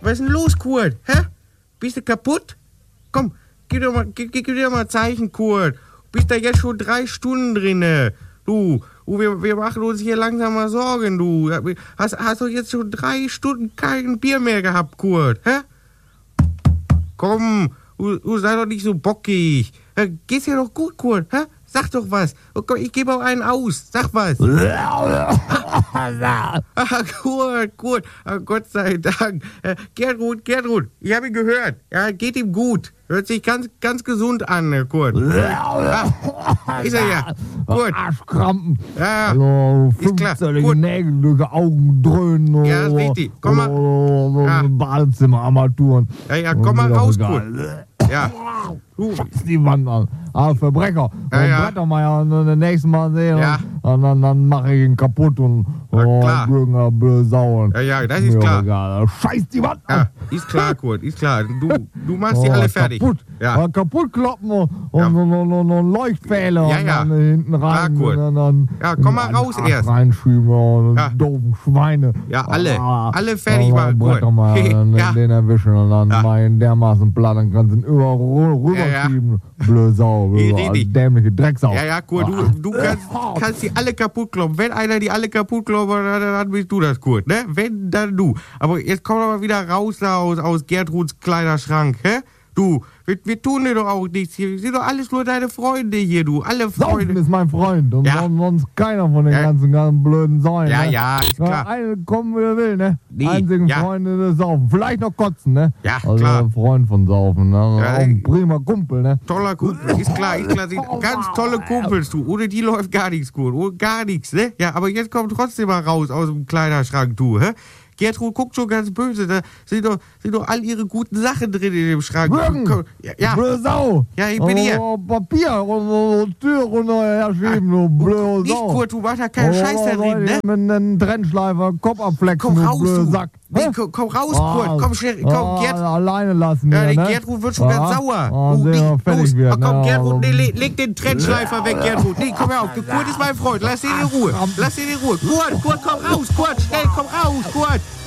Was ist denn los, Kurt? Hä? Bist du kaputt? Komm, gib dir mal ein Zeichen, Kurt. Bist da jetzt schon 3 Stunden drinne. Du, wir machen uns hier langsam mal Sorgen, du. Hast doch jetzt schon 3 Stunden kein Bier mehr gehabt, Kurt. Hä? Komm, du sei doch nicht so bockig. Geht's dir doch gut, Kurt? Hä? Sag doch was. Oh Gott, ich gebe auch einen aus. Sag was. Kurt. Oh, Gott sei Dank. Gertrud, ich habe ihn gehört. Ja, geht ihm gut. Hört sich ganz, ganz gesund an, Kurt. Ist er ja. Kurt. Arschkrampen. Ja, also, ist klar. Nägel durch die Augen dröhnen. Ja, ist richtig. Komm mal. Ja. Badezimmerarmaturen. Ja, komm mal raus, Kurt. Ja. Scheiß die Wand an. Verbrecher. Ja. Brettermeier das nächste Mal sehen. Ja. Und dann mache ich ihn kaputt und klar. blöde Sau. Ja, das ist klar. Egal. Scheiß die Wand an. Ja, ist klar, Kurt, ist klar. Du machst die alle fertig. Kaputt. Ja. Kaputt kloppen und Leuchtpfähle Ja. und dann hinten rein. Klar, Kurt. Und dann Ja, komm mal raus erst. Reinschieben und Ja. doofen Schweine. Ja, alle fertig machen, Kurt. Ja. Den erwischen und dann mal in dermaßen platt, dann kannst du ihn rüberschieben. Blöde Sau, Richtig. dämliche Drecksau. Ja, Kurt, du kannst die alle kaputt kloppen. Wenn einer die alle kaputt kloppt, dann bist du das, Kurt, ne? Wenn, dann du. Aber jetzt komm doch mal wieder raus da aus Gertruds Kleiderschrank, hä? Du, wir tun dir doch auch nichts hier. Wir sind doch alles nur deine Freunde hier, du. Alle Saufen Freunde. ist mein Freund und Ja. sonst keiner von den Ja. ganzen blöden Säulen. Ne? Ja, ist klar. Einer kommen, wie er will, ne? Nee, Einzigen ja. Freunde des Saufen. Vielleicht noch kotzen, ne? Ja, also klar. Freund von Saufen, ne? Ja, auch ein prima Kumpel, ne? Toller Kumpel, ist klar. Sind ganz tolle Kumpels, du. Ohne die läuft gar nichts, Kurt. Ohne gar nichts, ne? Ja, aber jetzt kommt trotzdem mal raus aus dem Kleiderschrank, du, hä? Gertrud guckt schon ganz böse. Da sind doch all ihre guten Sachen drin in dem Schrank. Würgen! Ja. Blöde Sau! Ja, ich bin hier. Papier und Tür runter herschieben, du blöde Nicht, Sau! Kurt, du machst da keinen Scheiß da drin, ne? Mit einem Trennschleifer, Kopf abflexen, Komm du raus, blöde du. Sack! Nee, komm raus, Kurt. Komm schnell. Komm, Gerd. Alleine lassen Ja, hier, die ne? Gertrud wird schon ganz sauer. sehen wir fertig Los. wird, Komm, ne? Gertrud, nee, leg den Trennschleifer weg, Gertrud. Nee, komm her auf. Kurt ist mein Freund. Lass ihn in Ruhe. Kurt, komm raus. Kurt, schnell, komm raus, Kurt.